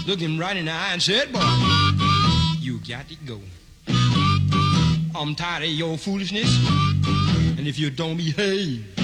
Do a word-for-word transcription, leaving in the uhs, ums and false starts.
looked him right in the eye and said, boy, you got to go. I'm tired of your foolishness, and if you don't behave,